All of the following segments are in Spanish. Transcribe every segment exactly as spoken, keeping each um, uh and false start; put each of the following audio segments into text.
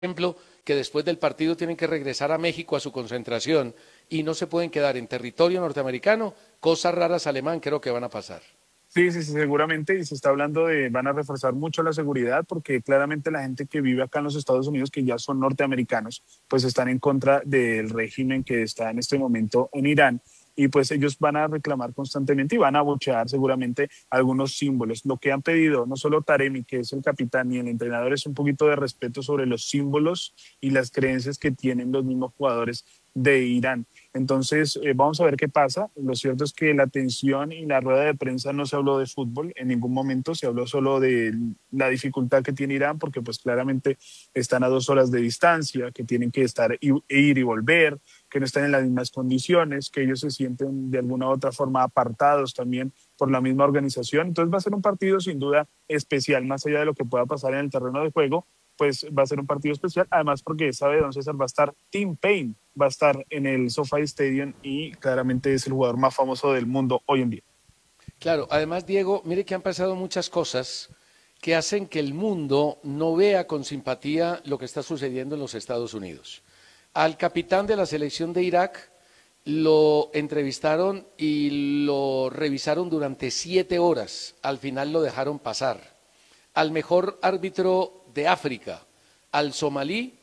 ejemplo, que después del partido tienen que regresar a México a su concentración y no se pueden quedar en territorio norteamericano, cosas raras alemán creo que van a pasar. Sí, sí, sí, seguramente, y se está hablando de, van a reforzar mucho la seguridad porque claramente la gente que vive acá en los Estados Unidos, que ya son norteamericanos, pues están en contra del régimen que está en este momento en Irán y pues ellos van a reclamar constantemente y van a abuchear seguramente algunos símbolos. Lo que han pedido, no solo Taremi, que es el capitán, y el entrenador, es un poquito de respeto sobre los símbolos y las creencias que tienen los mismos jugadores de Irán. Entonces, eh, vamos a ver qué pasa. Lo cierto es que la tensión y la rueda de prensa no se habló de fútbol en ningún momento, se habló solo de la dificultad que tiene Irán, porque pues claramente están a dos horas de distancia, que tienen que estar y, e ir y volver, que no están en las mismas condiciones, que ellos se sienten de alguna u otra forma apartados también por la misma organización. Entonces va a ser un partido sin duda especial, más allá de lo que pueda pasar en el terreno de juego, pues va a ser un partido especial, además porque sabe don César, va a estar Tim Payne, va a estar en el SoFi Stadium y claramente es el jugador más famoso del mundo hoy en día. Claro, además Diego, mire que han pasado muchas cosas que hacen que el mundo no vea con simpatía lo que está sucediendo en los Estados Unidos. Al capitán de la selección de Irak lo entrevistaron y lo revisaron durante siete horas, al final lo dejaron pasar. Al mejor árbitro de África, al somalí,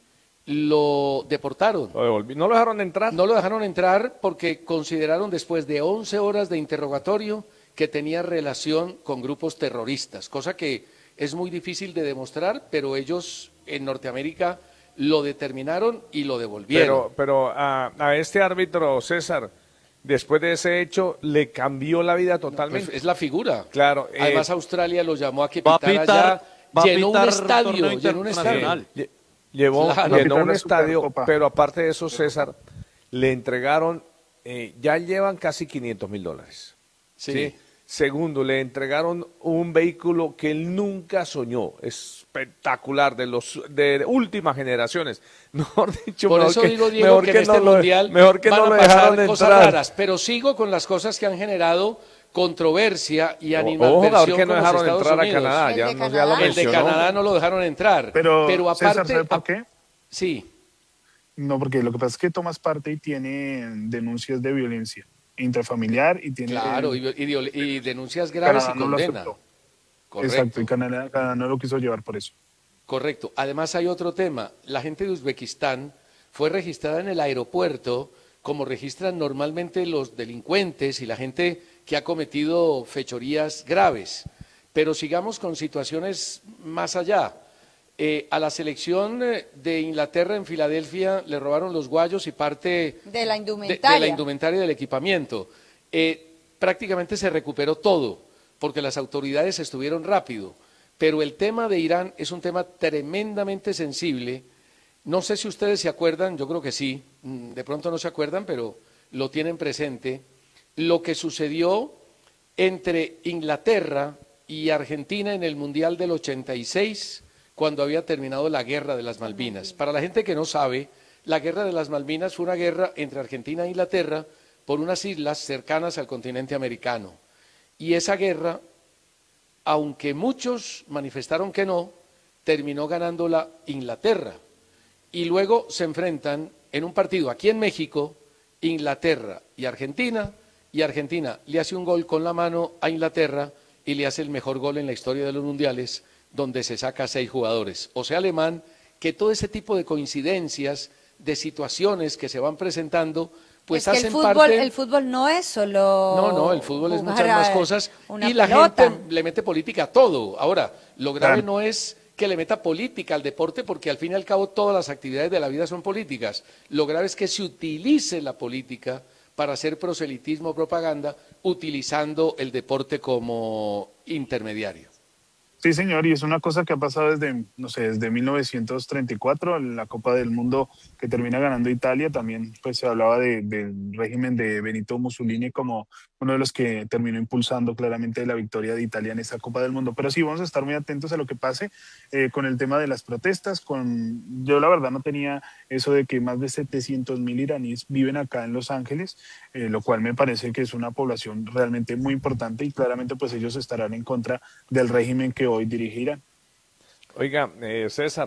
lo deportaron. ¿No lo dejaron entrar? No lo dejaron entrar porque consideraron después de once horas de interrogatorio que tenía relación con grupos terroristas, cosa que es muy difícil de demostrar, pero ellos en Norteamérica lo determinaron y lo devolvieron. Pero, pero a, a este árbitro, César, después de ese hecho, le cambió la vida totalmente. No, pues es la figura. Claro. Además, eh, Australia lo llamó a que va a pitara pitar, allá. va a Llenó un pitar estadio, torneo llenó un estadio. internacional. lle- llevó, Claro. llenó Va a un pitar la estadio, Supercopa. pero aparte de eso, César, le entregaron, eh, ya llevan casi quinientos mil dólares. Sí. ¿sí? Segundo, le entregaron un vehículo que él nunca soñó, espectacular, de los de últimas generaciones. Mejor dicho, Por mejor eso que, digo, Diego, mejor que que en este no lo, mundial mejor que van no a lo pasar dejaron cosas entrar. raras, pero sigo con las cosas que han generado controversia y O- animadversión Ojo, que no con los dejaron Estados entrar a Unidos. Canadá, El ya, de no, ya lo Canadá. El de mencionó. Canadá no lo dejaron entrar, Pero, pero César, aparte, ¿sabe por ap- qué? sí, No, porque lo que pasa es que tomas parte y tiene denuncias de violencia intrafamiliar y tiene... claro, eh, y, y viol- y denuncias graves Canadá y no lo condena. aceptó. Correcto. Exacto, y Canadá, Canadá no lo quiso llevar por eso. Correcto. Además hay otro tema. La gente de Uzbekistán fue registrada en el aeropuerto como registran normalmente los delincuentes y la gente que ha cometido fechorías graves. Pero sigamos con situaciones más allá. Eh, a la selección eh, de Inglaterra en Filadelfia le robaron los guayos y parte De la de, indumentaria. de la indumentaria y del equipamiento. Eh, prácticamente se recuperó todo, porque las autoridades estuvieron rápido. Pero el tema de Irán es un tema tremendamente sensible. No sé si ustedes se acuerdan, yo creo que sí, mm, de pronto no se acuerdan, pero lo tienen presente, lo que sucedió entre Inglaterra y Argentina en el Mundial del ochenta y seis, cuando había terminado la Guerra de las Malvinas. Para la gente que no sabe, la Guerra de las Malvinas fue una guerra entre Argentina e Inglaterra por unas islas cercanas al continente americano. Y esa guerra, aunque muchos manifestaron que no, terminó ganándola Inglaterra. Y luego se enfrentan en un partido aquí en México, Inglaterra y Argentina, y Argentina le hace un gol con la mano a Inglaterra y le hace el mejor gol en la historia de los mundiales, donde se saca a seis jugadores. O sea, Alemán, que todo ese tipo de coincidencias, de situaciones que se van presentando, pues es que hacen el fútbol, parte... el fútbol no es solo. No, no, el fútbol es jugar muchas más a cosas una y la pelota. gente le mete política a todo. Ahora, lo grave Claro. no es que le meta política al deporte, porque al fin y al cabo todas las actividades de la vida son políticas. Lo grave es que se utilice la política para hacer proselitismo o propaganda, utilizando el deporte como intermediario. Sí, señor, y es una cosa que ha pasado desde, no sé, desde mil novecientos treinta y cuatro, la Copa del Mundo que termina ganando Italia, también pues se hablaba de, del régimen de Benito Mussolini como uno de los que terminó impulsando claramente la victoria de Italia en esa Copa del Mundo. Pero sí, vamos a estar muy atentos a lo que pase eh, con el tema de las protestas. Con Yo la verdad no tenía eso de que más de setecientos mil iraníes viven acá en Los Ángeles, eh, lo cual me parece que es una población realmente muy importante y claramente pues ellos estarán en contra del régimen que hoy dirige Irán. Oiga, eh, César,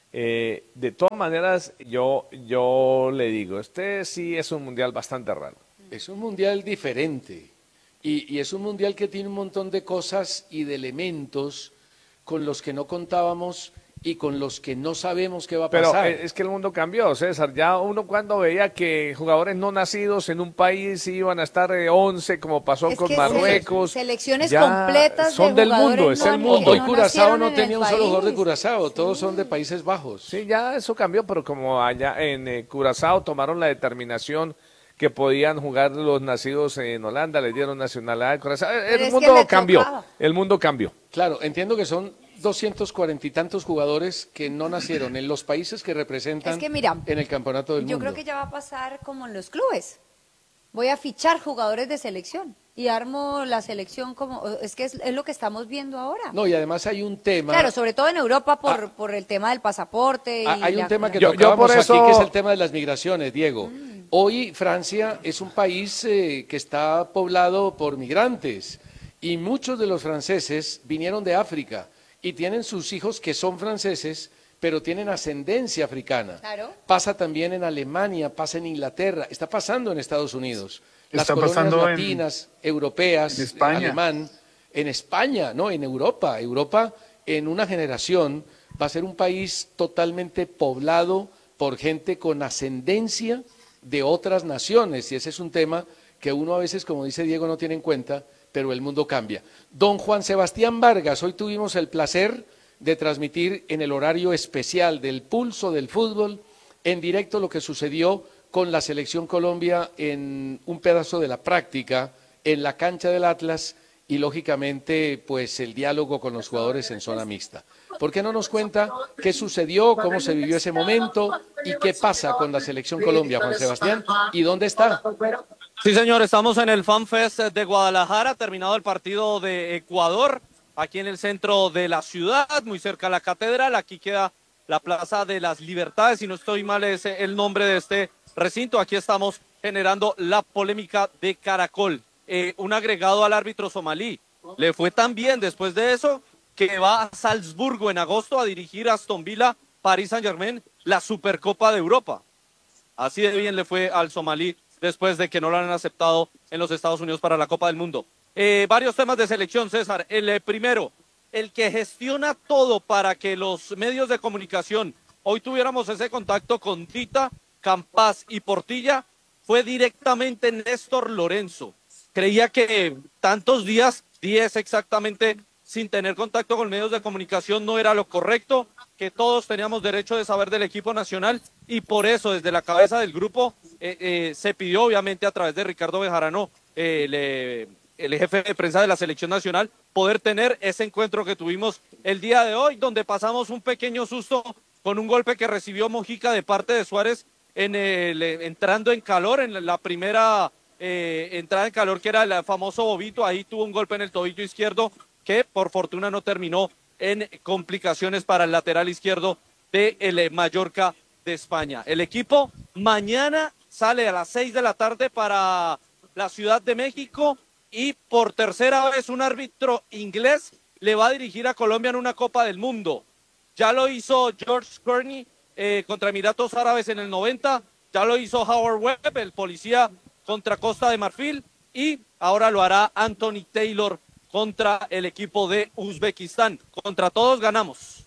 Eh, de todas maneras, yo, yo le digo, este sí es un mundial bastante raro. Es un mundial diferente y, y es un mundial que tiene un montón de cosas y de elementos con los que no contábamos y con los que no sabemos qué va a Pero pasar. eh, es que el mundo cambió, César. Ya uno cuando veía que jugadores no nacidos en un país iban a estar eh, once, como pasó Es con que Marruecos. sele- selecciones ya completas son de del mundo, jugadores es el no- mundo. que Hoy Curazao nacieron no en tenía el un solo jugador de país. Curazao, todos son de Países Bajos. Sí, ya eso cambió, pero como allá en eh, Curazao tomaron la determinación que podían jugar los nacidos en Holanda, les dieron nacionalidad de Curazao. Pero El es que mundo le cambió, tocaba. el mundo cambió. Claro, entiendo que son doscientos cuarenta y tantos jugadores que no nacieron en los países que representan Es que mira, en el campeonato del Yo mundo. creo que ya va a pasar como en los clubes. Voy a fichar jugadores de selección y armo la selección como... Es que es, es lo que estamos viendo ahora. No, y además hay un tema... Claro, sobre todo en Europa por, Ah. por el tema del pasaporte. Y Ah, hay un la- tema que Yo- yo tocábamos por eso- aquí, que es el tema de las migraciones, Diego. Hoy Francia es un país eh, que está poblado por migrantes y muchos de los franceses vinieron de África y tienen sus hijos que son franceses, pero tienen ascendencia africana. Claro. Pasa también en Alemania, pasa en Inglaterra, está pasando en Estados Unidos. Las Está colonias pasando en- latinas, europeas, en España. alemán, en España, no, en Europa. Europa en una generación va a ser un país totalmente poblado por gente con ascendencia de otras naciones y ese es un tema que uno a veces, como dice Diego, no tiene en cuenta, pero el mundo cambia. Don Juan Sebastián Vargas, hoy tuvimos el placer de transmitir en el horario especial del Pulso del Fútbol en directo lo que sucedió con la Selección Colombia en un pedazo de la práctica en la cancha del Atlas y lógicamente pues el diálogo con los jugadores en zona mixta. ¿Por qué no nos cuenta qué sucedió, cómo se vivió ese momento y qué pasa con la Selección Colombia, Juan Sebastián, y dónde está? Sí, señor, estamos en el FanFest de Guadalajara, terminado el partido de Ecuador, aquí en el centro de la ciudad, muy cerca a la catedral. Aquí queda la Plaza de las Libertades, si no estoy mal es el nombre de este recinto. Aquí estamos generando la polémica de Caracol. Eh, un agregado al árbitro somalí. Le fue tan bien después de eso que va a Salzburgo en agosto a dirigir a Aston Villa, Paris Saint-Germain, la Supercopa de Europa. Así de bien le fue al somalí después de que no lo han aceptado en los Estados Unidos para la Copa del Mundo. Eh, varios temas de selección, César. El eh, primero, el que gestiona todo para que los medios de comunicación hoy tuviéramos ese contacto con Tita, Campas y Portilla, fue directamente Néstor Lorenzo. Creía que tantos días, diez exactamente, sin tener contacto con medios de comunicación no era lo correcto, que todos teníamos derecho de saber del equipo nacional y por eso desde la cabeza del grupo eh, eh, se pidió obviamente a través de Ricardo Bejarano, eh, le, el jefe de prensa de la selección nacional, poder tener ese encuentro que tuvimos el día de hoy, donde pasamos un pequeño susto con un golpe que recibió Mojica de parte de Suárez en el, entrando en calor en la primera eh, entrada en calor, que era el famoso bobito. Ahí tuvo un golpe en el tobillo izquierdo que por fortuna no terminó en complicaciones para el lateral izquierdo de el Mallorca de España. El equipo mañana sale a las seis de la tarde para la Ciudad de México y por tercera vez un árbitro inglés le va a dirigir a Colombia en una Copa del Mundo. Ya lo hizo George Kearney eh, contra Emiratos Árabes en el noventa, ya lo hizo Howard Webb, el policía contra Costa de Marfil, y ahora lo hará Anthony Taylor contra el equipo de Uzbekistán. Contra todos ganamos.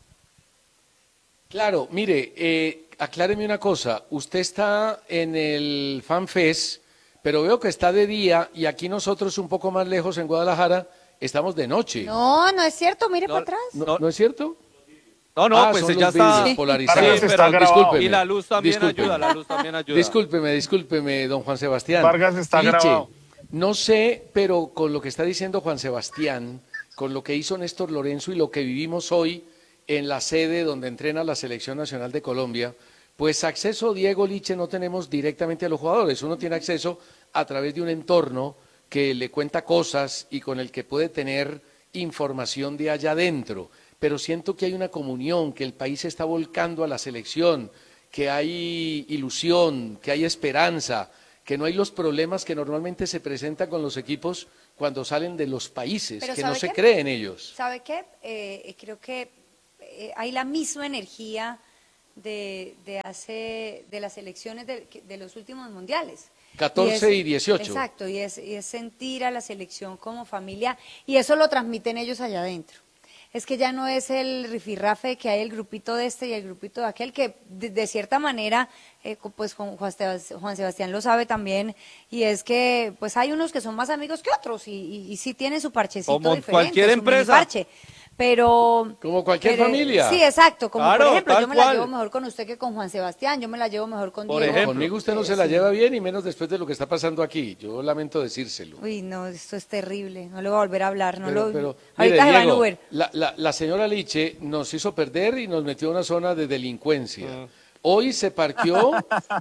Claro, mire, eh, acláreme una cosa, usted está en el FanFest, pero veo que está de día y aquí nosotros un poco más lejos en Guadalajara estamos de noche. No, no es cierto, mire No, para atrás. ¿No, ¿no es cierto? No, no, Ah, pues son ya los está. vidrios Sí, polarizados. Vargas está grabado. Discúlpeme, y la luz también discúlpeme. ayuda, la luz también ayuda. Discúlpeme, discúlpeme, don Juan Sebastián. Vargas está Liche, grabado. no sé, pero con lo que está diciendo Juan Sebastián, con lo que hizo Néstor Lorenzo y lo que vivimos hoy en la sede donde entrena la Selección Nacional de Colombia, pues acceso, Diego, Liche, no tenemos directamente a los jugadores. Uno tiene acceso a través de un entorno que le cuenta cosas y con el que puede tener información de allá adentro. Pero siento que hay una comunión, que el país se está volcando a la selección, que hay ilusión, que hay esperanza, que no hay los problemas que normalmente se presentan con los equipos cuando salen de los países, Pero que no ¿sabe se qué? cree en ellos. ¿Sabe qué? Eh, creo que eh, hay la misma energía de, de hace de las elecciones de, de los últimos mundiales. catorce y dieciocho. Exacto, y es, y es sentir a la selección como familia, y eso lo transmiten ellos allá adentro. Es que ya no es el rifirrafe que hay el grupito de este y el grupito de aquel, que de, de cierta manera, eh, pues Juan, Juan Sebastián lo sabe también, y es que pues hay unos que son más amigos que otros, y, y, y sí tienen su parchecito Como diferente, cualquier su empresa. miniparche. Pero... Como cualquier pero, familia. Sí, exacto. Como Claro, por ejemplo, tal yo me la cual. llevo mejor con usted que con Juan Sebastián, yo me la llevo mejor con Por Diego. ejemplo. Conmigo usted no se la Sí. lleva bien, y menos después de lo que está pasando aquí. Yo lamento decírselo. Uy, no, esto es terrible, no le voy a volver a hablar, no Pero, lo... pero, ahorita mire, se va en Diego, Uber. la, la, la señora Liche nos hizo perder y nos metió a una zona de delincuencia. Mm. Hoy se parqueó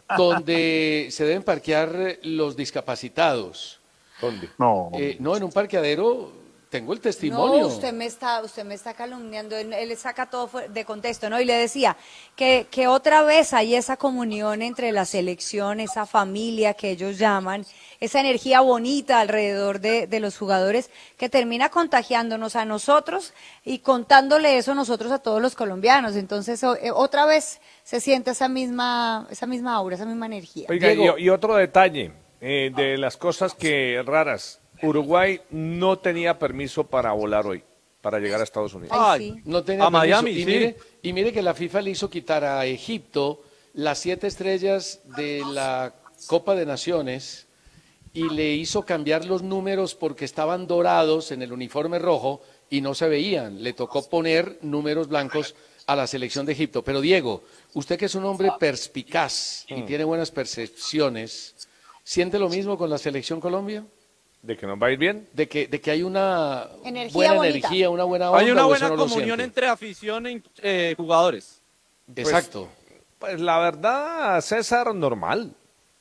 donde se deben parquear los discapacitados. ¿Dónde? No. Eh, no, en un parqueadero, tengo el testimonio. No, usted me está, usted me está calumniando, él, él saca todo fue- de contexto, ¿no? Y le decía que, que otra vez hay esa comunión entre la selección, esa familia que ellos llaman, esa energía bonita alrededor de, de los jugadores que termina contagiándonos a nosotros y contándole eso nosotros a todos los colombianos. Entonces, o- eh, otra vez se siente esa misma, esa misma aura, esa misma energía. Oiga, Diego. y, y otro detalle eh, de las cosas que raras. Uruguay no tenía permiso para volar hoy, para llegar a Estados Unidos. Ay, Ay, sí. No tenía A permiso. Miami, y sí. mire, y mire que la FIFA le hizo quitar a Egipto las siete estrellas de la Copa de Naciones y le hizo cambiar los números porque estaban dorados en el uniforme rojo y no se veían. Le tocó poner números blancos a la selección de Egipto. Pero Diego, usted que es un hombre perspicaz y tiene buenas percepciones, ¿siente lo mismo con la selección Colombia? ¿De que nos va a ir bien? De que, de que hay una Energía buena bonita. energía, una buena onda. Hay una ¿o eso buena no lo comunión siente? entre afición y eh, jugadores. Exacto. Pues la verdad, César, normal.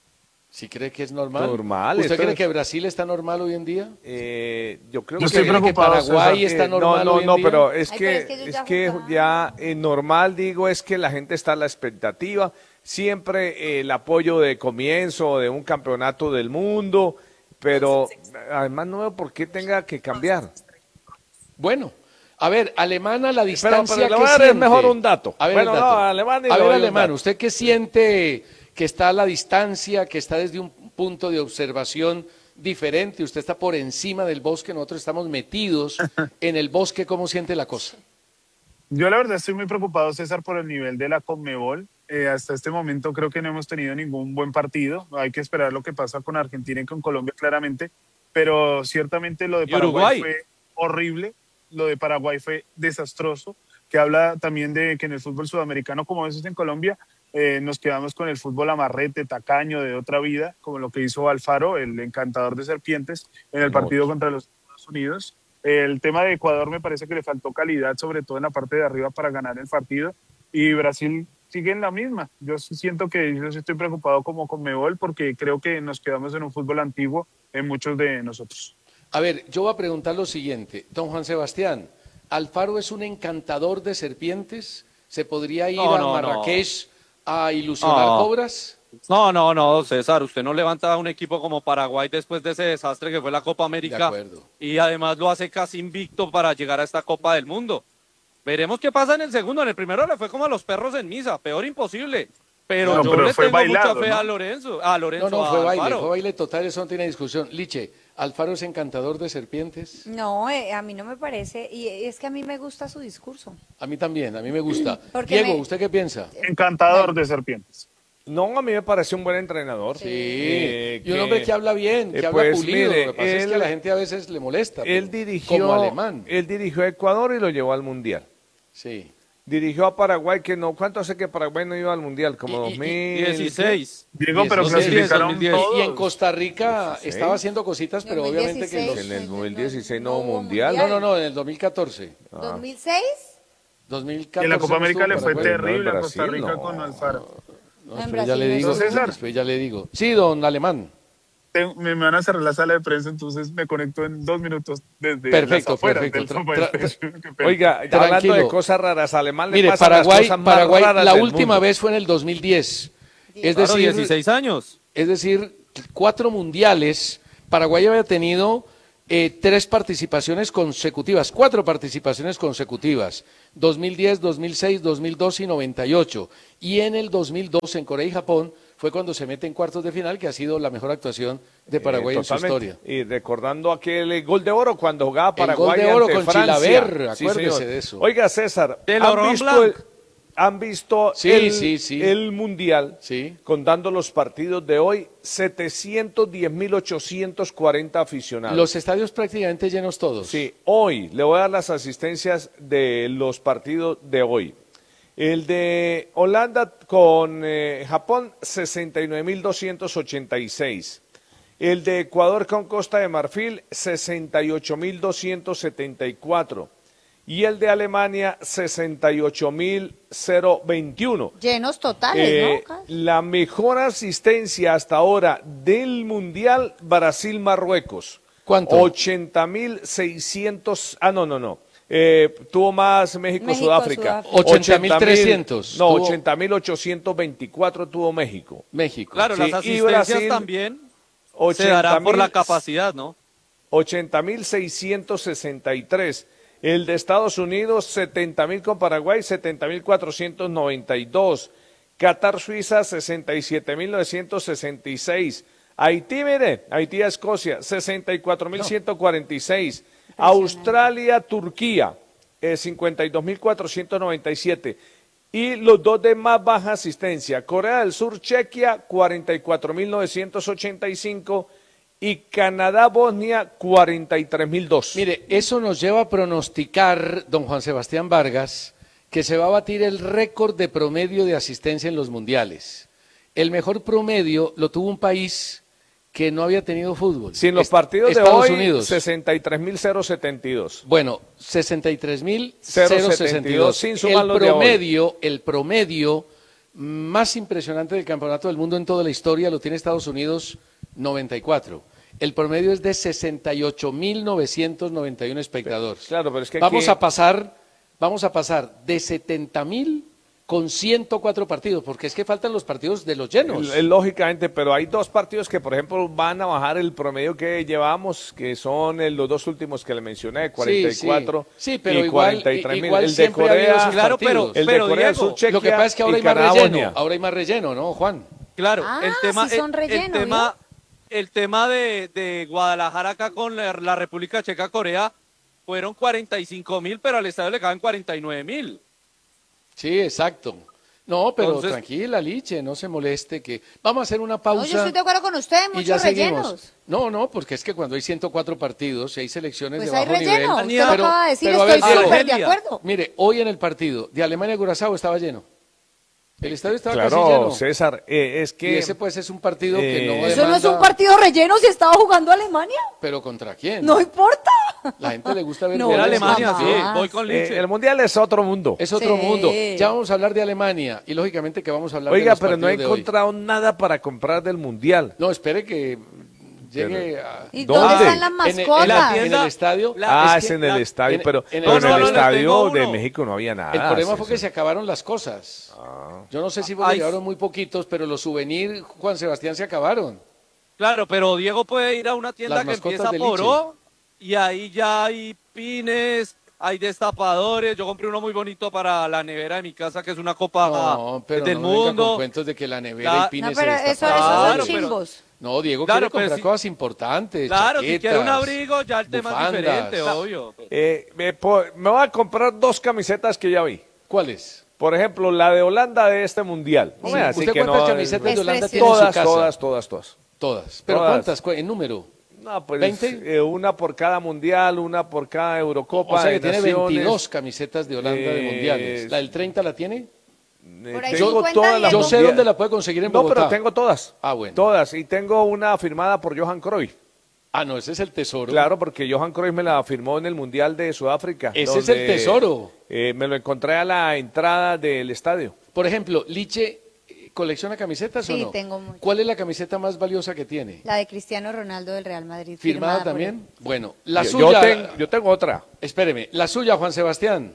¿Sí cree que es normal? Normal, ¿Usted esto cree es- que Brasil está normal hoy en día? Eh, yo creo Yo que... estoy cree que preocupado, Paraguay César. está Eh, normal no, hoy en no, día? pero es Ay, que, pero es que ellos es ya que jugaban. ya eh, normal, digo, es que la gente está a la expectativa. Siempre eh, el apoyo de comienzo de un campeonato del mundo, pero además no veo por qué tenga que cambiar. Bueno, a ver, Alemana, la Pero, distancia pero le que voy a dar siente. mejor un dato. A ver, Bueno, el no, dato. Alemania y a le ver, doy un Alemán, dato. ¿usted qué siente que está a la distancia, que está desde un punto de observación diferente? Usted está por encima del bosque, nosotros estamos metidos en el bosque. ¿Cómo siente la cosa? Yo la verdad estoy muy preocupado, César, por el nivel de la Conmebol. Eh, hasta este momento creo que no hemos tenido ningún buen partido. Hay que esperar lo que pasa con Argentina y con Colombia claramente, pero ciertamente lo de ¿Y Paraguay Uruguay? fue horrible, lo de Paraguay fue desastroso, que habla también de que en el fútbol sudamericano, como a veces en Colombia, eh, nos quedamos con el fútbol amarrete, tacaño, de otra vida, como lo que hizo Alfaro, el encantador de serpientes, en el partido contra los Estados Unidos. El tema de Ecuador me parece que le faltó calidad, sobre todo en la parte de arriba, para ganar el partido. Y Brasil sigue en la misma. Yo sí siento que yo sí estoy preocupado como Conmebol porque creo que nos quedamos en un fútbol antiguo en muchos de nosotros. A ver, yo voy a preguntar lo siguiente. Don Juan Sebastián, ¿Alfaro es un encantador de serpientes? ¿Se podría ir No, a no, Marrakech a ilusionar No. cobras? No, no, no, César, usted no levanta a un equipo como Paraguay después de ese desastre que fue la Copa De América acuerdo. y además lo hace casi invicto para llegar a esta Copa del Mundo. Veremos qué pasa en el segundo. En el primero le fue como a los perros en misa, peor imposible. Pero No, yo pero le fue tengo bailado, mucha fe ¿no? a Lorenzo, a Lorenzo, No, no, a fue baile, Alfaro. fue baile total, eso no tiene discusión. Liche, ¿Alfaro es encantador de serpientes? No, eh, a mí no me parece, y es que a mí me gusta su discurso. A mí también, a mí me gusta. Porque Diego, me- ¿usted qué piensa? Encantador de serpientes. No, a mí me parece un buen entrenador. Sí, Eh, y un hombre que habla bien, que eh, habla pues, pulido. mire, Lo que pasa es él- que a la gente a veces le molesta. Él pero dirigió, Como alemán. él dirigió a Ecuador y lo llevó al Mundial. Sí. Dirigió a Paraguay, que no, ¿cuánto hace que Paraguay no iba al Mundial? Como Y- y- y dos mil dieciséis. Diego, pero dos mil diez, clasificaron dos mil diez. todos. Y en Costa Rica dieciséis. estaba haciendo cositas, pero dos mil obviamente que dieciséis, los... En el no, dos mil dieciséis no no hubo hubo mundial. No, no, no, en el dos mil catorce. ¿dos mil seis? dos mil Y catorce en la Copa no América estuvo le fue Paraguay. terrible No, en a Costa Brasil, Rica no. con Alfaro. No, En después Brasil ya le no digo, estuvo. César. después ya le digo. Sí, don Alemán. Te- me van a cerrar la sala de prensa, entonces me conecto en dos minutos desde Perfecto, las afueras perfecto. del Tra- Sopa tra- Estéreo. Qué pena. Oiga, Tranquilo. hablando de cosas raras, Alemán le Mire, pasan las Paraguay, cosas más Paraguay raras la del última mundo. vez fue en el dos mil diez. Es Claro, decir, dieciséis años. es decir, cuatro mundiales. Paraguay había tenido eh, tres participaciones consecutivas, cuatro participaciones consecutivas, dos mil diez, dos mil seis, dos mil doce y noventa y ocho. Y en el dos mil doce en Corea y Japón fue cuando se mete en cuartos de final, que ha sido la mejor actuación de Paraguay Eh, en su historia. Y recordando aquel eh, gol de oro cuando jugaba Paraguay gol de oro ante con Francia. Chilaver, Sí, acuérdese señor. de eso. Oiga, César, De ¿han Laurent visto, Blanc. el, han visto Sí, el, sí, sí. el Mundial? Sí. Contando los partidos de hoy, setecientos diez mil ochocientos cuarenta aficionados. Los estadios prácticamente llenos todos. Sí, hoy le voy a dar las asistencias de los partidos de hoy. El de Holanda con eh, Japón, sesenta y nueve mil doscientos ochenta y seis. El de Ecuador con Costa de Marfil, sesenta y ocho mil doscientos setenta y cuatro. Y el de Alemania, sesenta y ocho mil veintiuno. Llenos totales, Eh, ¿no? la mejor asistencia hasta ahora del Mundial, Brasil-Marruecos. ¿Cuánto? ochenta mil seiscientos. Ah, no, no, no. Eh, tuvo más México, México-Sudáfrica. Sudáfrica. ochenta mil trescientos. No, Tuvo- ochenta mil ochocientos veinticuatro tuvo México. México. Claro, Sí, las y asistencias Brasil, también se ochenta darán por mil la capacidad, ¿no? ochenta mil seiscientos sesenta y tres. El de Estados Unidos, setenta mil con Paraguay, setenta mil cuatrocientos noventa y dos. Qatar, Suiza, sesenta y siete mil novecientos sesenta y seis. Haití, mire, Haití a Escocia, sesenta y cuatro mil ciento cuarenta y seis. Australia, Turquía, eh, cincuenta y dos mil cuatrocientos noventa y siete. Y los dos de más baja asistencia, Corea del Sur, Chequia, cuarenta y cuatro mil novecientos ochenta y cinco. Y Canadá, Bosnia, cuarenta y tres mil dos. Mire, eso nos lleva a pronosticar, don Juan Sebastián Vargas, que se va a batir el récord de promedio de asistencia en los mundiales. El mejor promedio lo tuvo un país que no había tenido fútbol. Si en los Est- partidos de Estados hoy, Unidos. sesenta y tres mil setenta y dos. Bueno, sesenta y tres mil setenta y dos, sin sumar El los de hoy. promedio, el promedio más impresionante del campeonato del mundo en toda la historia lo tiene Estados Unidos, noventa y cuatro. El promedio es de sesenta y ocho mil novecientos noventa y uno espectadores. Claro, pero es que vamos aquí- a pasar, vamos a pasar de setenta mil con ciento cuatro partidos, porque es que faltan los partidos de los llenos. El- el- Lógicamente, pero hay dos partidos que, por ejemplo, van a bajar el promedio que llevamos, que son el- los dos últimos que le mencioné, cuarenta y cuatro sí, sí, pero y igual- cuarenta y tres mil. igual El de siempre ha habido Corea, sus Claro, pero, partidos. el de pero Corea del Diego, Sur, Chequia Lo que pasa es que ahora y hay más Canadá, relleno, Bosnia. ahora hay más relleno, ¿no, Juan? claro, Ah, el tema, sí son el- relleno, el, tema, el tema de, de Guadalajara acá con la, la República Checa, Corea, fueron cuarenta y cinco mil, pero al estadio le caben cuarenta y nueve mil. Sí, exacto. No, pero Entonces- tranquila, Liche, no se moleste que vamos a hacer una pausa. No, yo estoy de acuerdo con usted, y ya muchos seguimos. rellenos. No, no, porque es que cuando hay ciento cuatro partidos y hay selecciones Pues de hay bajo relleno, nivel. usted lo pero- acaba de decir, pero a ver, estoy Diego. súper de Argelia. acuerdo. Mire, hoy en el partido de Alemania-Curazao estaba lleno. El estadio estaba casi Claro, lleno. César, eh, es Y que... ese pues es un partido que eh, no Eso no es un demanda- partido relleno si estaba jugando Alemania. Pero ¿contra quién? No importa. La gente le gusta ver No, Era goles. Alemania, jamás. sí, voy con eh, Liche. el Mundial es otro mundo. Es otro Sí. mundo. Ya vamos a hablar de Alemania y lógicamente que vamos a hablar de Oiga, los pero no he partidos de hoy. encontrado nada para comprar del Mundial. No, espere que llegue a... ¿Y ¿Dónde? dónde están las En el- en mascotas? la- tienda- en el estadio. la- Ah, es es que en el la- estadio, en- pero, en el- pero en No, el no, no, les estadio tengo de uno. México no había nada. El problema fue César. que se acabaron las cosas. Yo no sé si porque Ay. llegaron muy poquitos, pero los souvenirs, Juan Sebastián, se acabaron. Claro, pero Diego puede ir a una tienda Las que mascotas empieza de por Liche. O y ahí ya hay pines, hay destapadores. Yo compré uno muy bonito para la nevera de mi casa, que es una copa No, pero del no venga con mundo. cuentos de que la nevera La- y pines No, pero se eso, esos destaparon. son Claro, pero- chimbos. No, Diego Claro, quiere pero comprar sí- cosas importantes. Claro, si quiere un chaquetas, abrigo, ya el tema bufandas. es diferente, obvio. Eh, me, po- me voy a comprar dos camisetas que ya vi. ¿Cuáles? Por ejemplo, la de Holanda de este mundial. No Sí. me así ¿Usted que cuántas no, camisetas eh, de Holanda Es tiene en su Todas, casa? todas, todas, todas. Todas. ¿Pero Todas. cuántas? cu- ¿En número? No, pues ¿veinte? eh, una por cada mundial, una por cada Eurocopa. O sea que de tiene Naciones. veintidós camisetas de Holanda de Eh, mundiales. ¿La del treinta la tiene? Eh, Por ahí tengo cincuenta todas las Diego. Yo sé mundial- dónde la puede conseguir en No, Bogotá. pero tengo todas. Ah, bueno. Todas. Y tengo una firmada por Johan Cruyff. Ah, no, ese es el tesoro. Claro, porque Johan Cruyff me la firmó en el Mundial de Sudáfrica. Ese es el tesoro. eh, me lo encontré a la entrada del estadio. Por ejemplo, Liche, eh, ¿colecciona camisetas o Sí, no? tengo muchas. ¿Cuál es la camiseta más valiosa que tiene? La de Cristiano Ronaldo del Real Madrid. ¿Firmada por también? él. Bueno, la yo, suya... yo ten- yo tengo otra. Espéreme, la suya, Juan Sebastián.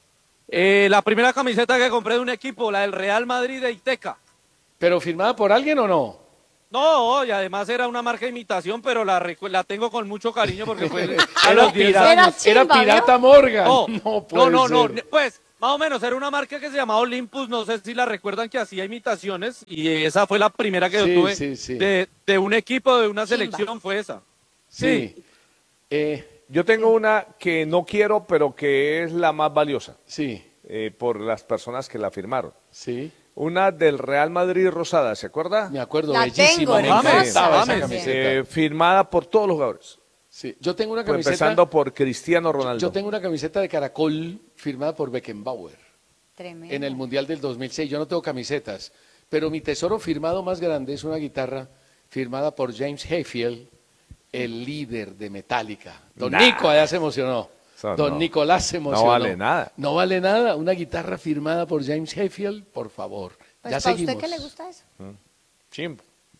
Eh, la primera camiseta que compré de un equipo, la del Real Madrid de Iteca. ¿Pero firmada por alguien o no? No, y además era una marca de imitación, pero la, recu- la tengo con mucho cariño porque fue a Era los diez pirata, Era años. chimba, era pirata ¿vio? Morgan. No, No, puede no, no, ser. no, pues más o menos era una marca que se llamaba Olympus, no sé si la recuerdan, que hacía imitaciones y esa fue la primera que Sí, yo tuve sí, sí. De, de un equipo, de una Chimba. selección, fue esa. Sí. Eh, Yo tengo una que no quiero, pero que es la más valiosa sí, eh, por las personas que la firmaron. sí. Una del Real Madrid rosada, ¿se acuerda? Me acuerdo, La bellísima. tengo, Me hermosa encantaba esa también. camiseta. Eh, firmada por todos los jugadores. Sí. Yo tengo una Pues camiseta. empezando por Cristiano Ronaldo. Yo tengo una camiseta de caracol firmada por Beckenbauer Tremendo. en el Mundial del dos mil seis. Yo no tengo camisetas, pero mi tesoro firmado más grande es una guitarra firmada por James Hetfield, el líder de Metallica. Don Nah. Nico allá se emocionó. Eso Don no. Nicolás se No emocionó. vale nada. No vale nada. Una guitarra firmada por James Hetfield, por favor. Pues ya para seguimos. usted que le gusta eso. Chimbo.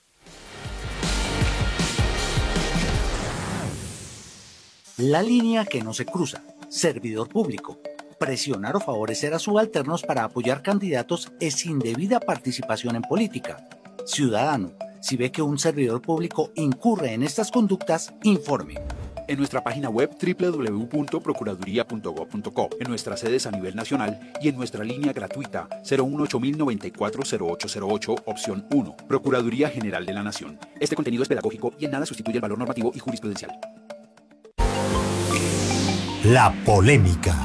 La línea que no se cruza. Servidor público. Presionar o favorecer a subalternos para apoyar candidatos es indebida participación en política. Ciudadano, si ve que un servidor público incurre en estas conductas, informe. En nuestra página web doble u doble u doble u punto procuraduría punto gob punto co, en nuestras sedes a nivel nacional y en nuestra línea gratuita cero uno ocho mil noventa y cuatro cero ocho cero ocho, opción uno. Procuraduría General de la Nación. Este contenido es pedagógico y en nada sustituye el valor normativo y jurisprudencial. La polémica.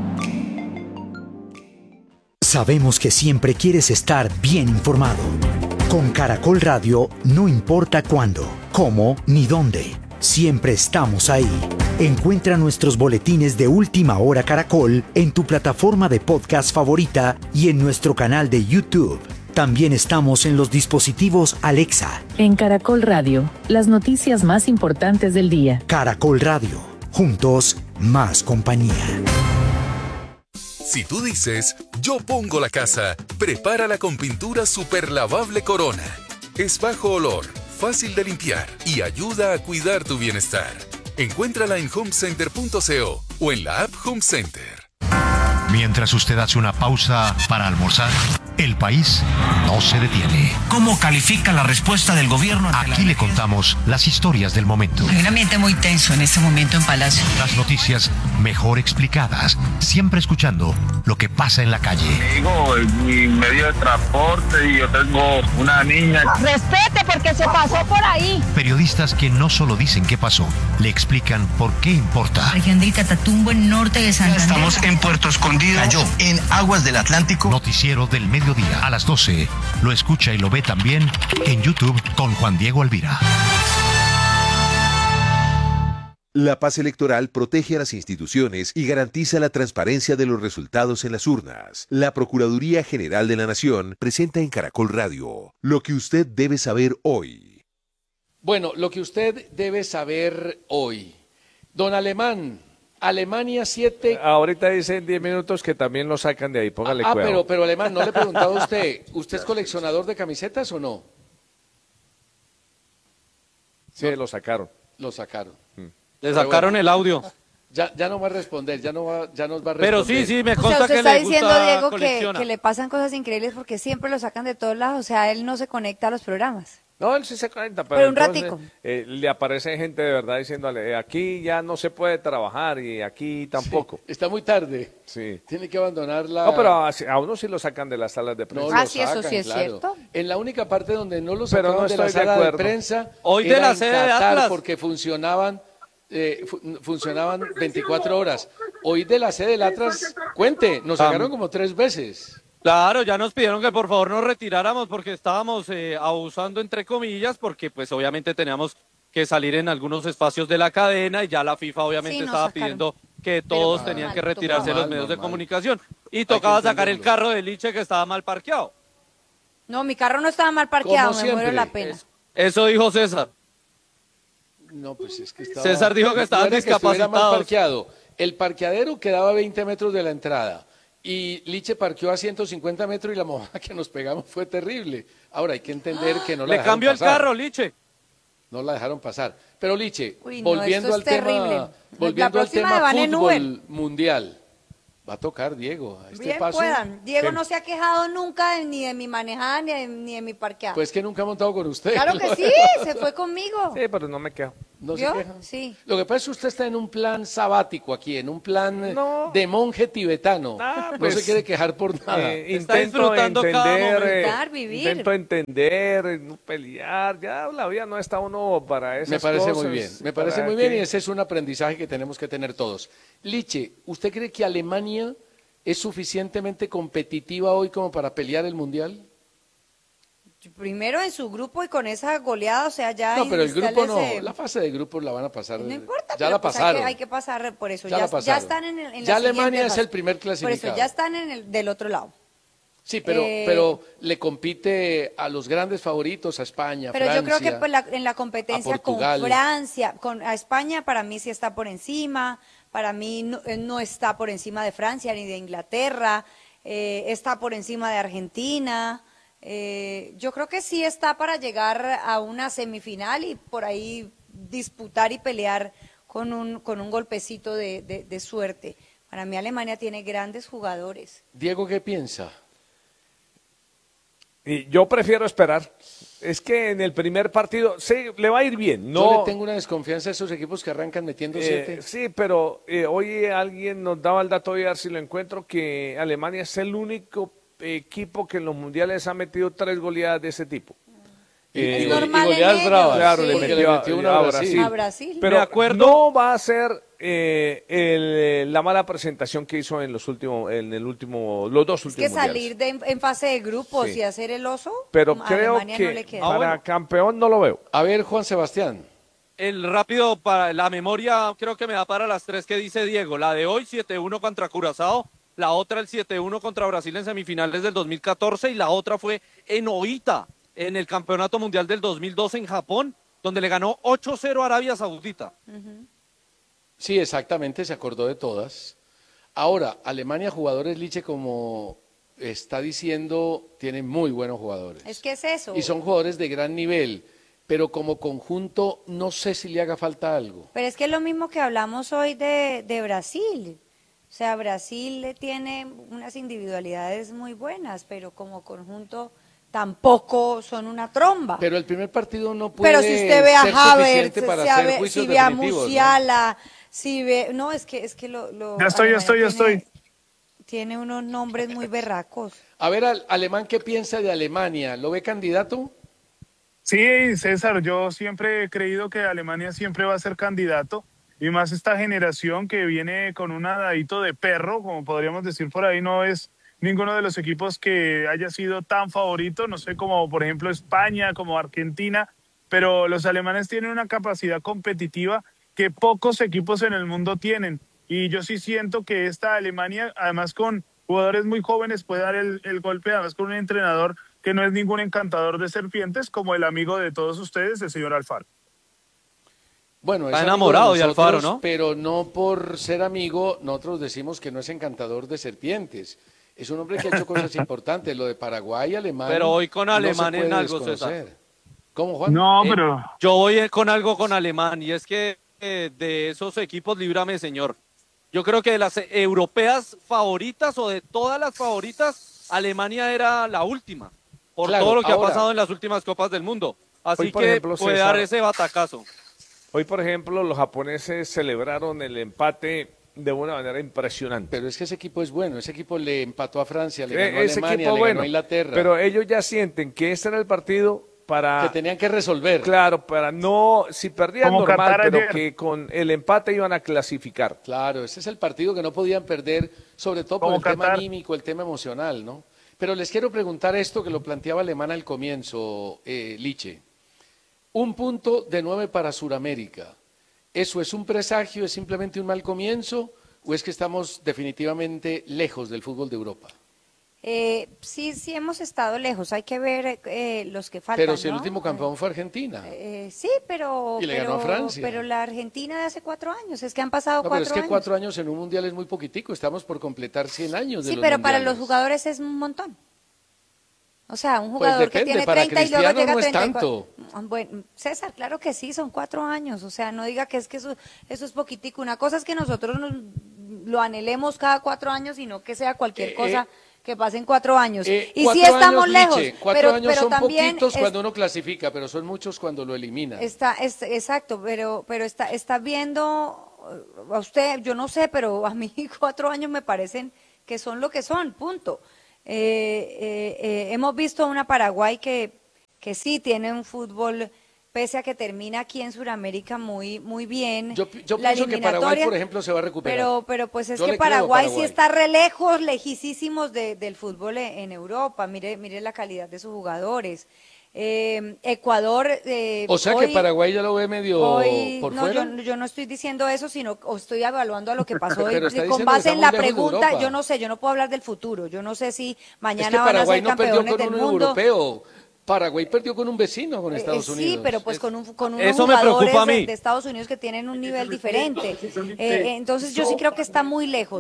Sabemos que siempre quieres estar bien informado. Con Caracol Radio, no importa cuándo, cómo ni dónde. Siempre estamos ahí. Encuentra nuestros boletines de Última Hora Caracol en tu plataforma de podcast favorita y en nuestro canal de YouTube. También estamos en los dispositivos Alexa. En Caracol Radio, las noticias más importantes del día. Caracol Radio. Juntos, más compañía. Si tú dices, yo pongo la casa, prepárala con pintura super lavable Corona. Es bajo olor, fácil de limpiar y ayuda a cuidar tu bienestar. Encuéntrala en homecenter punto co o en la app Home Center. Mientras usted hace una pausa para almorzar, el país no se detiene. ¿Cómo califica la respuesta del gobierno ante Aquí le contamos las historias del momento. Hay un ambiente muy tenso en este momento en Palacio. Las noticias mejor explicadas, siempre escuchando lo que pasa en la calle. Digo, mi medio de transporte y yo tengo una niña. Respete porque se pasó por ahí. Periodistas que no solo dicen qué pasó, le explican por qué importa. Región del Catatumbo, en norte de Santander. Estamos en Puerto Escondido, cayó en aguas del Atlántico. Noticiero del mediodía a las doce. Lo escucha y lo ve también en YouTube con Juan Diego Alvira. La paz electoral protege a las instituciones y garantiza la transparencia de los resultados en las urnas. La Procuraduría General de la Nación presenta en Caracol Radio lo que usted debe saber hoy. Bueno, lo que usted debe saber hoy. Don Alemán, Alemania siete... Ahorita dicen diez minutos que también lo sacan de ahí, póngale Ah, cuidado. pero, pero Alemán, no le he preguntado a usted, ¿usted es coleccionador de camisetas o no? Sí, lo sacaron. Lo sacaron. Le sacaron bueno, el audio. Ya, ya no va a responder, ya, no va, ya nos va a Pero responder. sí, sí, me O sea, consta usted que está le diciendo, gusta Diego, que, colecciona. que le pasan cosas increíbles porque siempre lo sacan de todos lados. O sea, él no se conecta a los programas. No, él sí se cuenta, pero, Pero un entonces, ratico. eh, le aparece gente de verdad diciéndole, eh, aquí ya no se puede trabajar y aquí tampoco. Sí, está muy tarde. Sí. Tiene que abandonar la... No, pero a, a uno sí lo sacan de las salas de prensa. No, Ah, lo sí, eso sacan, sí es claro. cierto. En la única parte donde no lo Pero sacaban no de la estoy de sala de, acuerdo. prensa Hoy era de la en sede de Qatar, Atlas. porque funcionaban eh, fu- funcionaban veinticuatro horas. Hoy de la sede del Atlas, cuente, nos Tam- sacaron como tres veces. Claro, ya nos pidieron que por favor nos retiráramos porque estábamos eh, abusando entre comillas, porque pues obviamente teníamos que salir en algunos espacios de la cadena y ya la FIFA obviamente Sí, nos estaba sacaron. pidiendo que todos mal, tenían mal, que retirarse de mal, los medios mal, de mal. comunicación y que tocaba sacar el entenderlo. carro de Liche que estaba mal parqueado. No, mi carro no estaba mal parqueado, Como me muero siempre. la pena. Es- Eso dijo César. No, pues es que estaba... César dijo que estaban no era que estuviera mal discapacitados. parqueado. El parqueadero quedaba a veinte metros de la entrada. Y Liche parqueó a ciento cincuenta metros y la mojada que nos pegamos fue terrible. Ahora hay que entender que no la Le dejaron cambió el pasar. carro, Liche. No la dejaron pasar. Pero Liche, Uy, no, volviendo esto al es terrible. tema, La volviendo al próxima tema van en fútbol Uber. mundial. Va a tocar, Diego. A este Bien paso, puedan. Diego que- no se ha quejado nunca de- ni de mi manejada ni de, ni de mi parqueada. Pues que nunca ha montado con usted. Claro que sí, se fue conmigo. Sí, pero no me quejo. ¿No se ¿Vio? queja? Sí. Lo que pasa es que usted está en un plan sabático aquí, en un plan eh, de monje tibetano. no pues, se quiere quejar por nada. Eh, intento entender, eh, intento entender, eh, no pelear. Ya la vida no está uno para esas Me parece cosas. muy bien, me parece ¿Para muy bien qué? y ese es un aprendizaje que tenemos que tener todos. Liche, ¿usted cree que Alemania es suficientemente competitiva hoy como para pelear el Mundial? Primero en su grupo y con esa goleada, o sea, ya... No, pero el grupo no, instálense- la fase de grupos la van a pasar. No importa, ya pero la pues hay pasaron. que, hay que pasar por eso. Ya Ya, la ya pasaron. están en, el, en la Ya Alemania siguiente es fase. el primer Por clasificado. eso, ya están en el, del otro lado. Sí, pero, Eh, pero le compite a los grandes favoritos, a España, Pero Francia. yo creo que pues, la- en la competencia a con Portugal. Francia, con a España para mí sí está por encima, para mí no, eh, no está por encima de Francia ni de Inglaterra, eh, está por encima de Argentina. Eh, yo creo que sí está para llegar a una semifinal y por ahí disputar y pelear con un, con un golpecito de, de- de suerte. Para mí Alemania tiene grandes jugadores. Diego, ¿qué piensa? Y yo prefiero esperar. Es que en el primer partido, sí, le va a ir bien. Yo No, le tengo una desconfianza a esos equipos que arrancan metiendo Eh, siete. sí, pero eh, hoy alguien nos daba el dato, voy a ver si lo encuentro, que Alemania es el único equipo que en los mundiales ha metido tres goleadas de ese tipo. Y- Eh, y, gole- y goleadas bravas. Claro, Sí. le Porque metió, le a- metió una a a Brasil. Brasil. A Brasil. Pero Me acuerdo- no va a ser eh, el- la mala presentación que hizo en los últimos, en el último, los dos Es últimos que mundiales. salir de, en fase de grupos Sí. y hacer el oso, Pero a creo Alemania que no le queda. para campeón no lo veo. A ver, Juan Sebastián. El rápido para la memoria creo que me da para las tres que dice Diego. La de hoy siete uno contra Curazao, la otra el siete uno contra Brasil en semifinales del dos mil catorce y la otra fue en Oita en el Campeonato Mundial del dos mil doce en Japón, donde le ganó ocho cero a Arabia Saudita. Sí, exactamente, se acordó de todas. Ahora, Alemania, jugadores Liche, como está diciendo, tiene muy buenos jugadores. Es que es eso. Y son jugadores de gran nivel, pero como conjunto no sé si le haga falta algo. Pero es que es lo mismo que hablamos hoy de, de Brasil. O sea, Brasil le tiene unas individualidades muy buenas, pero como conjunto tampoco son una tromba. Pero el primer partido no puede Pero si usted ve a ser Havertz, suficiente para si, hacer ve, juicios si ve a definitivos, ¿no? Musiala, si ve... No, es que, es que lo... lo- Ya estoy, ya Alemania estoy, ya tiene- estoy. Tiene unos nombres muy berracos. A ver, al alemán, ¿qué piensa de Alemania? ¿Lo ve candidato? Sí, César, yo siempre he creído que Alemania siempre va a ser candidato y más esta generación que viene con un adadito de perro, como podríamos decir por ahí, no es ninguno de los equipos que haya sido tan favorito, no sé, como por ejemplo España, como Argentina, pero los alemanes tienen una capacidad competitiva que pocos equipos en el mundo tienen y yo sí siento que esta Alemania, además con jugadores muy jóvenes, puede dar el, el golpe, además con un entrenador que no es ningún encantador de serpientes, como el amigo de todos ustedes, el señor Alfaro. Bueno, Está es amigo enamorado de nosotros, Alfaro, ¿no? Pero no por ser amigo, nosotros decimos que no es encantador de serpientes. Es un hombre que ha hecho cosas importantes, lo de Paraguay, Alemania. Pero hoy con no se Alemán en puede algo, desconocer. César. ¿Cómo, Juan? No, Eh, pero Yo voy eh, con algo con Alemán y es que eh, de esos equipos, líbrame, señor. Yo creo que de las eh, europeas favoritas o de todas las favoritas, Alemania era la última, por Claro, todo lo que ahora- ha pasado en las últimas Copas del Mundo. Así Hoy, por que ejemplo, puede César- dar ese batacazo. Hoy, por ejemplo, los japoneses celebraron el empate de una manera impresionante. Pero es que ese equipo es bueno. Ese equipo le empató a Francia, le Eh, ganó a ese Alemania, equipo le bueno, ganó a Inglaterra. pero ellos ya sienten que este era el partido para... que tenían que resolver. Claro, para no, si perdían Como normal, Qatar pero ayer. que con el empate iban a clasificar. Claro, ese es el partido que no podían perder, sobre todo por Como el tema Qatar. anímico, el tema emocional, ¿no? Pero les quiero preguntar esto que lo planteaba Alemán al comienzo, eh, Liche. Un punto de nueve para Sudamérica. ¿Eso es un presagio, es simplemente un mal comienzo o es que estamos definitivamente lejos del fútbol de Europa? Eh, sí, sí hemos estado lejos. Hay que ver eh, los que faltan, Pero si el ¿no? último campeón fue Argentina. Eh, sí, pero, Y le pero, ganó a Francia. pero la Argentina de hace cuatro años, es que han pasado No, pero cuatro es que años. cuatro años en un mundial es muy poquitico, estamos por completar cien años de Sí, los pero para los mundiales. jugadores es un montón. O sea, un Pues jugador que depende, tiene para treinta y luego Cristiano llega a no es treinta y cuatro. tanto. Bueno, César, claro que sí, son cuatro años. O sea, no diga que es que eso, eso es poquitico. Una cosa es que nosotros nos lo anhelemos cada cuatro años, sino que sea cualquier Eh, cosa eh, que pase en cuatro años. Eh, y cuatro sí estamos años, lejos, Liche, cuatro pero, años pero son también poquitos es- cuando uno clasifica, pero son muchos cuando lo eliminan. está, es- exacto, pero, pero está, está viendo, eh, a usted, yo no sé, pero a mí cuatro años me parecen que son lo que son, punto. Eh, eh, eh, hemos visto una Paraguay que, que sí tiene un fútbol, pese a que termina aquí en Sudamérica muy, muy bien. Yo, pi- yo La pienso que Paraguay, eliminatoria- por ejemplo, se va a recuperar. Pero, pero pues es Yo que le creo a Paraguay, sí Paraguay. está re lejos, lejísimos de- del fútbol e- en Europa. Mire, mire la calidad de sus jugadores. Eh, Ecuador. eh, O sea hoy- que Paraguay ya lo ve medio hoy- por no, fuera. yo, yo no estoy diciendo eso, sino o estoy evaluando a lo que pasó hoy. Pero está con diciendo base que en está la muy lejos de pregunta, Europa. yo no sé, yo no puedo hablar del futuro. Yo no sé si mañana Es que van a Paraguay ser no perdió campeones con del un mundo. europeo. Paraguay perdió con un vecino, con Eh, Estados eh, Unidos. Sí, pero pues con, un, con unos Eso me jugadores preocupa a de, mí. de Estados Unidos que tienen un nivel diferente. Eh, eh, entonces yo sí creo que está muy lejos.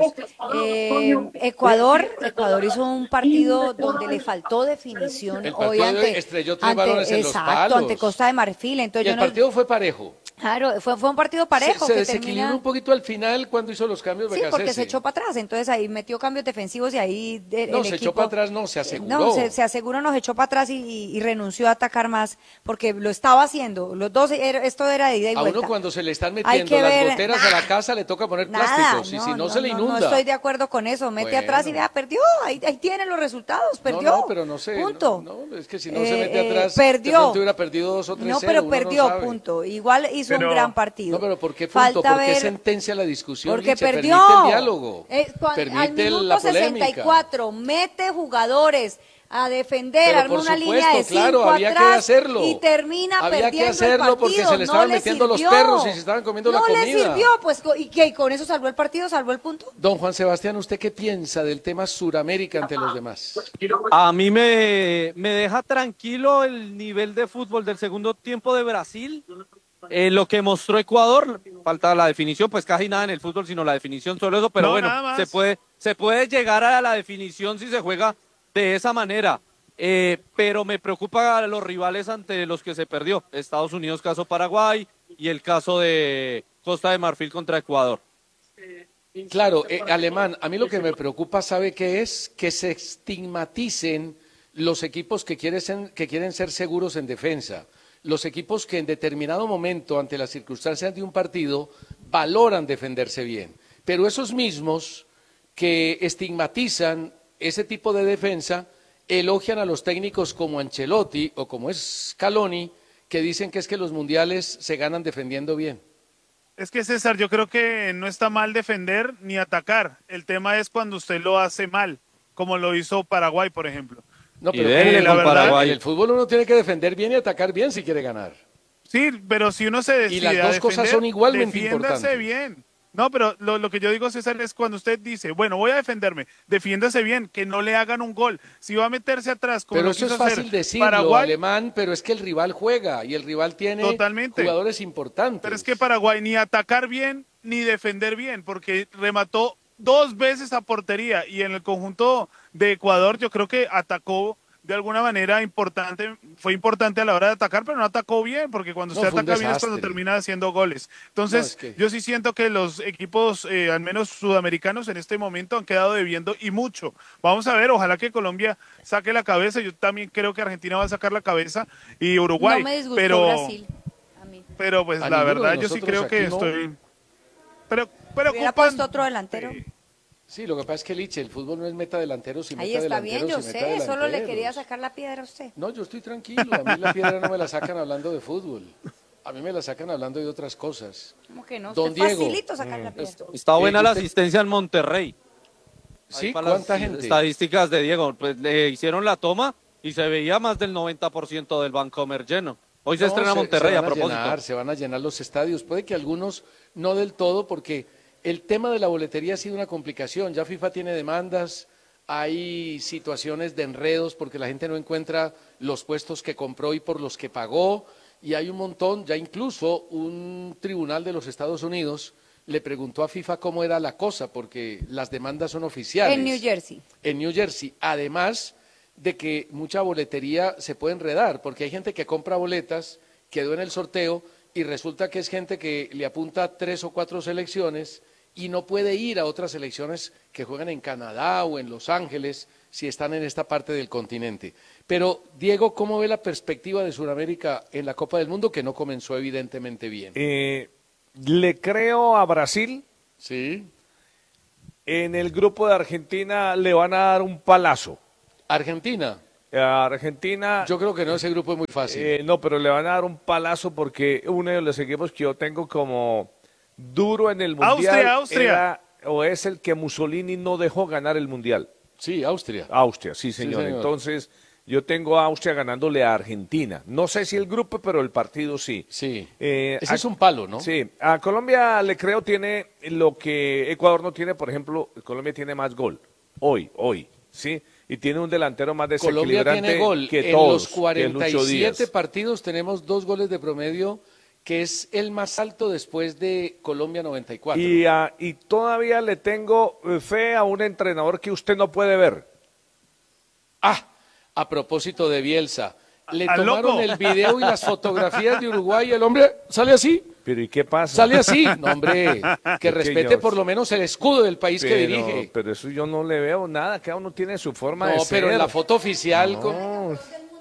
Eh, Ecuador, Ecuador hizo un partido donde le faltó definición El hoy partido ante, estrelló tres ante- balones en los exacto, palos. ante Costa de Marfil. Y Entonces el yo no- partido fue parejo. claro, fue, fue un partido parejo se, se que desequilibró termina. un poquito al final cuando hizo los cambios Sí, porque Becasese. se echó para atrás, entonces ahí metió cambios defensivos y ahí de- No, el se equipo, echó para atrás, no, se aseguró. no, se, se aseguró, nos echó para atrás y, y- y renunció a atacar más, porque lo estaba haciendo, los dos, era- esto era de ida y A vuelta. uno cuando se le están Hay metiendo que las ver- goteras a la casa le toca poner Nada, plásticos y no, si no, no, se le no, inunda. No estoy de acuerdo con eso, mete Bueno. atrás y vea, perdió, ahí, ahí tienen los resultados, perdió. No, no, pero no sé. Punto. No, no, es que si no se Eh, mete eh, atrás, perdió. de pronto hubiera perdido dos o tres No, cero, pero uno perdió, no sabe. punto. Igual hizo Pero- un gran partido. No, pero ¿por qué punto? Falta ¿Por qué ver- sentencia la discusión? Porque Liche? perdió. Permite el diálogo. Eh, cuan- al permite minuto la sesenta y polémica. cuatro mete jugadores a defender, Pero arma por una supuesto, línea de cinco claro, había que atrás hacerlo. y termina Había que perdiendo hacerlo el porque partido. se le estaban no metiendo los sirvió. perros y se estaban comiendo la No le comida. sirvió, pues, co- ¿y qué? ¿Y con eso salvó el partido? ¿Salvó el punto? Don Juan Sebastián, ¿usted qué piensa del tema Suramérica ante los demás? A mí me, me deja tranquilo el nivel de fútbol del segundo tiempo de Brasil. Eh, lo que mostró Ecuador, falta la definición, pues casi nada en el fútbol, sino la definición, solo eso, pero No, bueno, nada más. se puede, se puede llegar a la definición si se juega de esa manera. Eh, pero me preocupa a los rivales ante los que se perdió. Estados Unidos, caso Paraguay, y el caso de Costa de Marfil contra Ecuador. Claro, eh, Alemán, a mí lo que me preocupa, ¿sabe qué es? Que se estigmaticen los equipos que quieren ser, que quieren ser seguros en defensa. Los equipos que en determinado momento, ante las circunstancias de un partido, valoran defenderse bien. Pero esos mismos que estigmatizan ese tipo de defensa, elogian a los técnicos como Ancelotti o como es Scaloni, que dicen que es que los mundiales se ganan defendiendo bien. Es que César, yo creo que no está mal defender ni atacar. El tema es cuando usted lo hace mal, como lo hizo Paraguay, por ejemplo. No, Y pero denle la con verdad, Paraguay. en el fútbol uno tiene que defender bien y atacar bien si quiere ganar. Sí, pero si uno se decide Y las a dos cosas defender, son igualmente defiéndase importantes. bien. No, pero lo, lo que yo digo, César, es cuando usted dice, bueno, voy a defenderme, defiéndase bien, que no le hagan un gol. Si va a meterse atrás, como Pero lo eso es quiso hacer fácil decirlo, Paraguay, Alemán, pero es que el rival juega y el rival tiene Totalmente. jugadores importantes. pero es que Paraguay ni atacar bien ni defender bien, porque remató dos veces a portería y en el conjunto de Ecuador yo creo que atacó de alguna manera importante, fue importante a la hora de atacar, pero no atacó bien, porque cuando No, usted fue un ataca bien es cuando desastre. termina haciendo goles. Entonces, No, es que- yo sí siento que los equipos, eh, al menos sudamericanos en este momento, han quedado debiendo y mucho. Vamos a ver, ojalá que Colombia saque la cabeza, yo también creo que Argentina va a sacar la cabeza y Uruguay, No me disgustó pero, Brasil. A mí. pero pues A la ninguno verdad de yo sí nosotros creo que aquí no. estoy... Pero, Hubiera preocupan... puesto otro delantero. Sí, lo que pasa es que Liche, el fútbol no es meta delanteros y Ahí meta está bien, delanteros yo y meta sé, solo le delanteros. quería sacar la piedra a usted. No, yo estoy tranquilo, a mí la piedra no me la sacan hablando de fútbol. A mí me la sacan hablando de otras cosas. ¿Cómo que no? Don Usted Diego. facilito sacar la piedra. Está buena Eh, la usted- asistencia en Monterrey. Sí, Ahí para las ¿cuánta gente? Estadísticas de Diego, pues le hicieron la toma y se veía más del noventa por ciento del Vancomer lleno. Hoy se No, estrena Monterrey se a van propósito. llenar, se van a llenar los estadios. Puede que algunos no del todo, porque el tema de la boletería ha sido una complicación. Ya FIFA tiene demandas, hay situaciones de enredos porque la gente no encuentra los puestos que compró y por los que pagó. Y hay un montón, ya incluso un tribunal de los Estados Unidos le preguntó a FIFA cómo era la cosa, porque las demandas son oficiales. En New Jersey. En New Jersey. Además de que mucha boletería se puede enredar, porque hay gente que compra boletas, quedó en el sorteo y resulta que es gente que le apunta tres o cuatro selecciones y no puede ir a otras selecciones que juegan en Canadá o en Los Ángeles si están en esta parte del continente. Pero, Diego, ¿cómo ve la perspectiva de Sudamérica en la Copa del Mundo, que no comenzó evidentemente bien? Eh, le creo a Brasil. Sí. En el grupo de Argentina le van a dar un palazo. ¿Argentina? A Argentina. Yo creo que no, ese grupo es muy fácil. Eh, no, pero le van a dar un palazo porque uno de los equipos que yo tengo como duro en el Mundial Austria, Austria. era, o es el que Mussolini no dejó ganar el Mundial. Sí, Austria. Austria, sí señor. Sí, señor. Entonces, yo tengo a Austria ganándole a Argentina. No sé si el grupo, pero el partido sí. Sí. Eh, Ese a, es un palo, ¿no? Sí. A Colombia le creo tiene lo que Ecuador no tiene. Por ejemplo, Colombia tiene más gol. Hoy, hoy, ¿sí? Y tiene un delantero más Colombia desequilibrante tiene gol. que en todos. los cuarenta y que Lucho siete Díaz. partidos tenemos dos goles de promedio, que es el más alto después de Colombia noventa y cuatro. Y, uh, y todavía le tengo fe a un entrenador que usted no puede ver. Ah, a propósito de Bielsa, le ¡Al tomaron loco! el video y las fotografías de Uruguay y el hombre sale así. ¿Pero y qué pasa? Sale así. No, hombre, que Es que respete yo- por lo menos el escudo del país pero, que dirige. Pero eso yo no le veo nada, cada uno tiene su forma de No, ser. pero en la foto oficial, No. con-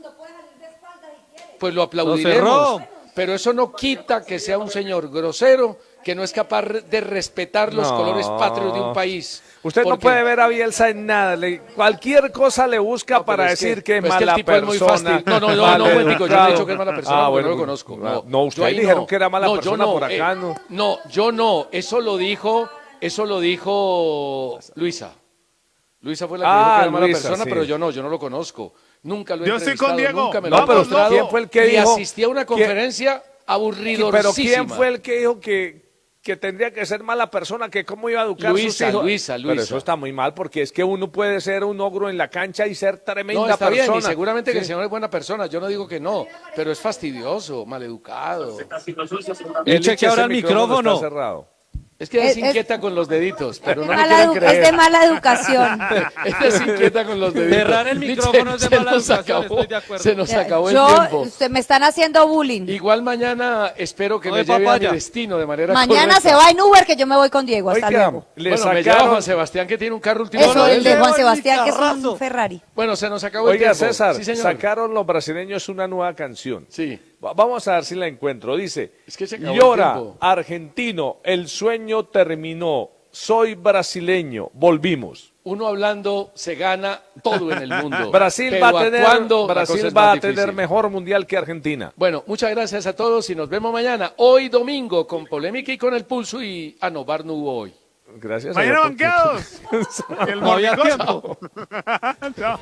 pues lo Lo aplaudiremos. cerró. Pero eso no quita que sea un señor grosero, que no es capaz de respetar los No. colores patrios de un país. Usted no Porque- puede ver a Bielsa en nada. Le- cualquier cosa le busca No, pero para es que- decir que, es pues es que el mala tipo es muy persona. fácil. No, no, no, no, maleducado. momentico, yo no he dicho que es mala persona, Ah, porque bueno, no lo conozco. No, no, usted yo ahí dijeron no. que era mala No, yo persona no, por acá, eh, ¿no? No, yo no. Eso lo dijo, eso lo dijo Luisa. Luisa fue la que Ah, dijo que era mala Luisa, persona, sí. pero yo no, yo no lo conozco. Nunca lo he Yo estoy con entrevistado, Diego. nunca me No, lo han pero mostrado. ¿quién fue el que y dijo- asistí a una quién- conferencia aburridorcísima. Pero ¿quién fue el que dijo que, que tendría que ser mala persona, que cómo iba a educar a sus Luisa, hijos? Luisa, Pero Luisa. eso está muy mal, porque es que uno puede ser un ogro en la cancha y ser tremenda No, está persona. bien, y seguramente que el Sí. señor es buena persona, yo no digo que no, pero es fastidioso, maleducado. Y cheque ahora el micrófono. Está cerrado. Es que ella Es- se es- inquieta con los deditos, pero Es no de me mala quieren edu- creer. es de mala educación. Ella se inquieta con los deditos. Cerrar el micrófono es de Se mala nos educación, acabó, estoy de acuerdo. Se nos acabó el Yo, tiempo. usted, me están haciendo bullying. Igual mañana espero que No me de lleve a mi papaya. destino de manera Mañana correcta. se va en Uber, que yo me voy con Diego. Hasta Oiga, luego. le Bueno, me lleva sacaron... Juan Sebastián, que tiene un carro último Eso, modelo. el de Juan Lleva el Sebastián, que es carrazo. un Ferrari. Bueno, se nos acabó el Oiga, tiempo. César, Sí, señor. sacaron los brasileños una nueva canción. Sí. Va- Vamos a ver si la encuentro. Dice, Es que se acabó el llora, tiempo. argentino, el sueño terminó, soy brasileño, volvimos. Uno hablando se gana todo en el mundo. Brasil Pero va a tener, actuando, la cosa Brasil es va más a tener difícil. mejor mundial que Argentina. Bueno, muchas gracias a todos y nos vemos mañana. Hoy domingo con polémica y con el pulso y... Ah, no, Bar no hubo hoy. Gracias. Mañana a banqueados. Y el No había morricocho. Chao.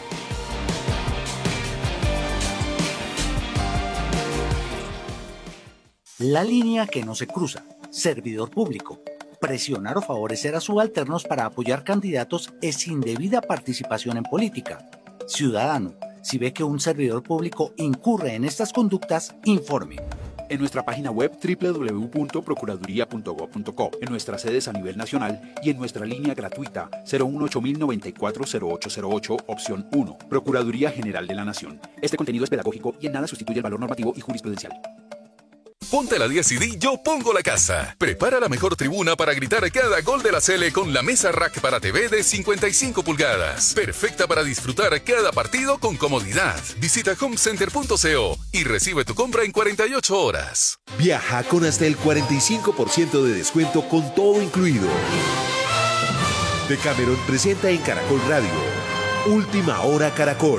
La línea que no se cruza. Servidor público. Presionar o favorecer a subalternos para apoyar candidatos es indebida participación en política. Ciudadano, si ve que un servidor público incurre en estas conductas, informe. En nuestra página web doble u doble u doble u punto procuraduría punto gob punto co, en nuestras sedes a nivel nacional y en nuestra línea gratuita cero uno ocho mil noventa y cuatro cero ocho cero ocho, opción uno. Procuraduría General de la Nación. Este contenido es pedagógico y en nada sustituye el valor normativo y jurisprudencial. Ponte la diez y di Yo Pongo la Casa. Prepara la mejor tribuna para gritar cada gol de la Sele con la mesa rack para T V de cincuenta y cinco pulgadas. Perfecta para disfrutar cada partido con comodidad. Visita home center punto co y recibe tu compra en cuarenta y ocho horas. Viaja con hasta el cuarenta y cinco por ciento de descuento con todo incluido. Decameron presenta en Caracol Radio. Última Hora Caracol.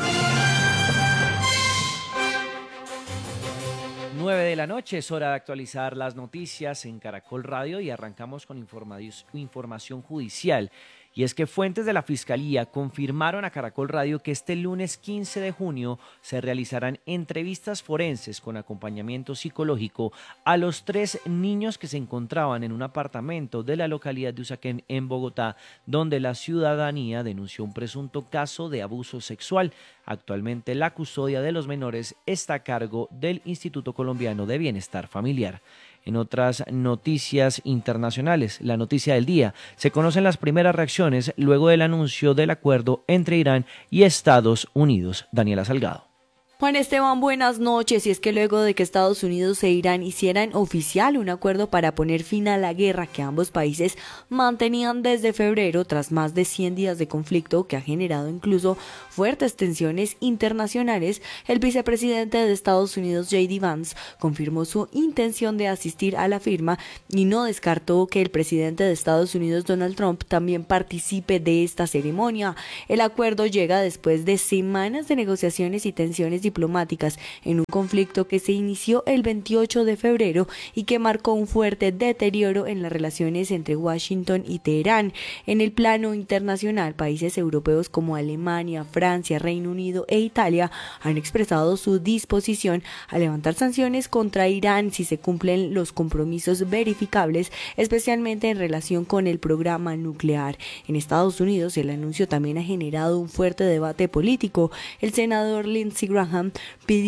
nueve de la noche, es hora de actualizar las noticias en Caracol Radio y arrancamos con información judicial. Y es que fuentes de la Fiscalía confirmaron a Caracol Radio que este lunes quince de junio se realizarán entrevistas forenses con acompañamiento psicológico a los tres niños que se encontraban en un apartamento de la localidad de Usaquén en Bogotá, donde la ciudadanía denunció un presunto caso de abuso sexual. Actualmente la custodia de los menores está a cargo del Instituto Colombiano de Bienestar Familiar. En otras noticias internacionales, la noticia del día, se conocen las primeras reacciones luego del anuncio del acuerdo entre Irán y Estados Unidos. Daniela Salgado. Juan Esteban, buenas noches. Y es que luego de que Estados Unidos e Irán hicieran oficial un acuerdo para poner fin a la guerra que ambos países mantenían desde febrero, tras más de cien días de conflicto que ha generado incluso fuertes tensiones internacionales, el vicepresidente de Estados Unidos, J D Vance, confirmó su intención de asistir a la firma y no descartó que el presidente de Estados Unidos, Donald Trump, también participe de esta ceremonia. El acuerdo llega después de semanas de negociaciones y tensiones diplomáticas en un conflicto que se inició el veintiocho de febrero y que marcó un fuerte deterioro en las relaciones entre Washington y Teherán. En el plano internacional, países europeos como Alemania, Francia, Reino Unido e Italia han expresado su disposición a levantar sanciones contra Irán si se cumplen los compromisos verificables, especialmente en relación con el programa nuclear. En Estados Unidos, el anuncio también ha generado un fuerte debate político. El senador Lindsey Graham pidió